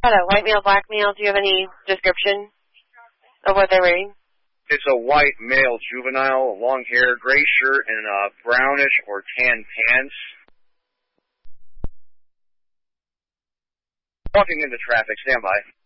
Hello, white male, black male. Do you have any description of what they're wearing? It's a white male juvenile, long hair, gray shirt, and brownish or tan pants. Walking into traffic, stand by.